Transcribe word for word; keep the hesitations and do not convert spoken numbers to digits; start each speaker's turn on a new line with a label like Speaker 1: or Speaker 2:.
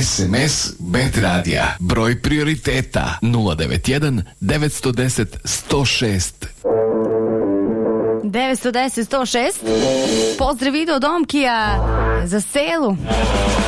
Speaker 1: S M S Bet Radija. Broj prioriteta nula devet jedan devet jedan nula jedan sto šest.
Speaker 2: devet jedan nula sto šest. Pozdrav Ido Domkija za Selu.